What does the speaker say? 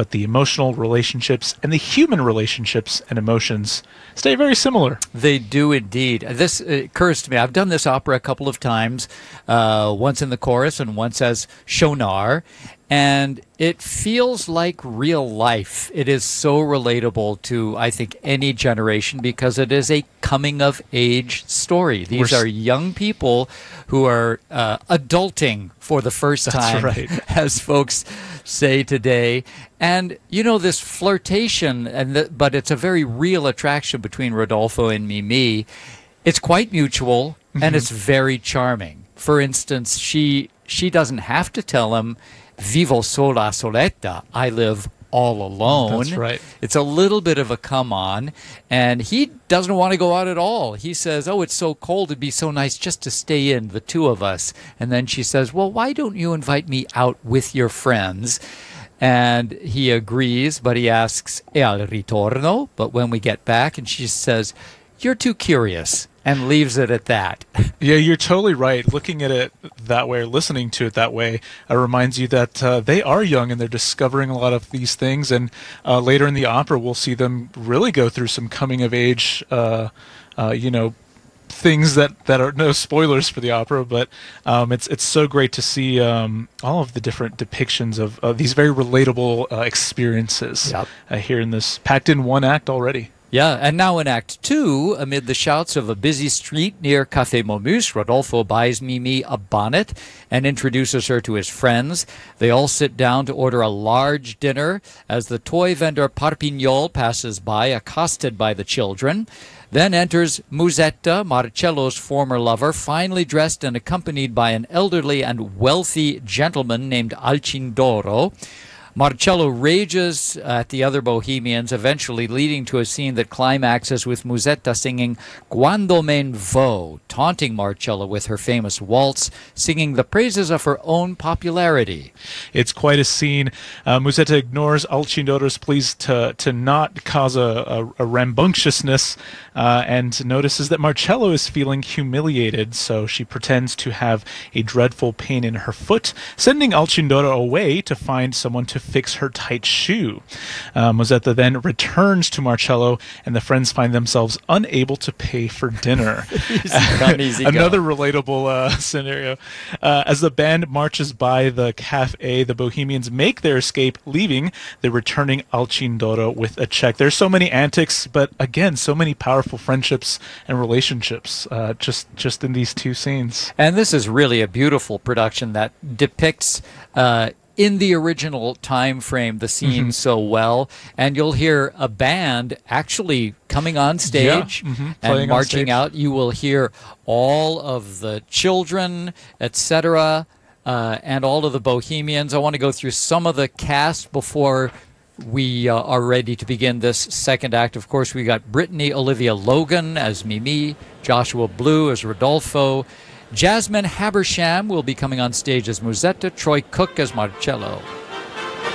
but the emotional relationships and the human relationships and emotions stay very similar. They do indeed. This occurs to me. I've done this opera a couple of times, once in the chorus and once as Shonar. And it feels like real life. It is so relatable to, I think, any generation because it is a coming-of-age story. These are young people who are adulting for the first time, right, as folks say today. And, you know, this flirtation, but it's a very real attraction between Rodolfo and Mimi. It's quite mutual, and it's very charming. For instance, she doesn't have to tell him, Vivo sola soletta, I live all alone. That's right. It's a little bit of a come on, and he doesn't want to go out at all. He says, oh, it's so cold, it'd be so nice just to stay in, the two of us. And then she says, well, why don't you invite me out with your friends? And he agrees, but he asks, e al ritorno? But when we get back, and she says, you're too curious, and leaves it at that. Yeah, you're totally right. Looking at it that way, or listening to it that way, reminds you that they are young and they're discovering a lot of these things. And later in the opera, we'll see them really go through some coming of age, things that are no spoilers for the opera, but it's so great to see all of the different depictions of these very relatable experiences here in this packed in one act already. Yeah, and now in Act 2, amid the shouts of a busy street near Café Momus, Rodolfo buys Mimi a bonnet and introduces her to his friends. They all sit down to order a large dinner as the toy vendor Parpignol passes by, accosted by the children. Then enters Musetta, Marcello's former lover, finely dressed and accompanied by an elderly and wealthy gentleman named Alcindoro. Marcello rages at the other Bohemians, eventually leading to a scene that climaxes with Musetta singing Quando men vo, taunting Marcello with her famous waltz, singing the praises of her own popularity. It's quite a scene. Musetta ignores Alcindoro's pleas to not cause a rambunctiousness and notices that Marcello is feeling humiliated, so she pretends to have a dreadful pain in her foot, sending Alcindoro away to find someone to fix her tight shoe. Musetta then returns to Marcello, and the friends find themselves unable to pay for dinner. Another relatable scenario. As the band marches by the cafe, the Bohemians make their escape, leaving the returning Alcindoro with a check. There's so many antics, but again, so many powerful friendships and relationships just in these two scenes. And this is really a beautiful production that depicts in the original time frame the scene so well, and you'll hear a band actually coming on stage and marching out. You will hear all of the children, etc., and all of the Bohemians. I want to go through some of the cast before we are ready to begin this second act. Of course, we got Brittany Olivia Logan as Mimi, Joshua Blue as Rodolfo, Jasmine Habersham will be coming on stage as Musetta, Troy Cook as Marcello.